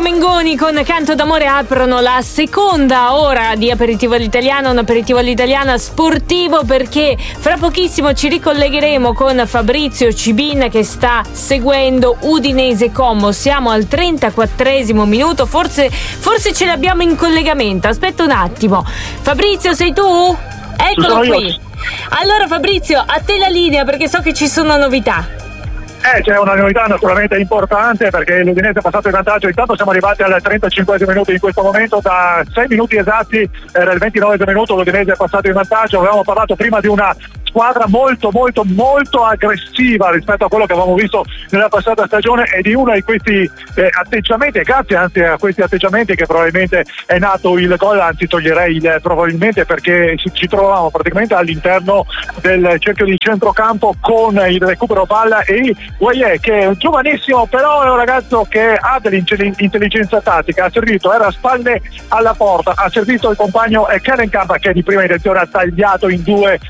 Mengoni con Canto d'amore aprono la seconda ora di Aperitivo all'Italiana, un aperitivo all'italiana sportivo, perché fra pochissimo ci ricollegheremo con Fabrizio Cibin che sta seguendo Udinese Como. Siamo al 34esimo minuto, forse ce l'abbiamo in collegamento. Aspetta un attimo. Fabrizio, sei tu? Eccolo qui. Allora Fabrizio, a te la linea perché so che ci sono novità. C'è una novità naturalmente importante perché l'Udinese è passato in vantaggio. Intanto siamo arrivati al 35esimo minuto. In questo momento, da 6 minuti esatti, era il 29esimo minuto, l'Udinese è passato in vantaggio. Avevamo parlato prima di una squadra molto aggressiva rispetto a quello che avevamo visto nella passata stagione, e di uno di questi atteggiamenti, e grazie anche a questi atteggiamenti che probabilmente è nato il gol, anzi toglierei il probabilmente, perché ci trovavamo praticamente all'interno del cerchio di centrocampo con il recupero palla e Guaye, che è un giovanissimo, però è un ragazzo che ha dell'intelligenza tattica. Ha servito, era a spalle alla porta, ha servito il compagno Kellen Campa, che di prima intenzione ha tagliato in due